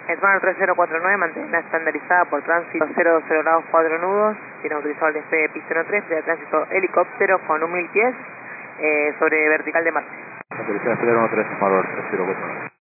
Smart 3049, manténla estandarizada por tránsito 020 grados 4 nudos, tiene autorizado el despegue de pista 13, de tránsito helicóptero con 1000 pies sobre vertical de Marte. Autorizada espera 13, Smart 3049.